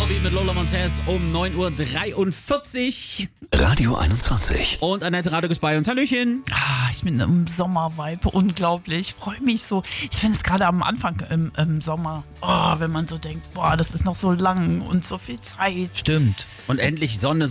Bobby mit Lola Montez um 9:43 Uhr. Radio 21. Und Annette Radek ist bei uns. Hallöchen. Ich bin im Sommervibe, unglaublich. Ich freue mich so. Ich finde es gerade am Anfang im Sommer, wenn man so denkt, das ist noch so lang und so viel Zeit. Stimmt. Und endlich Sonne,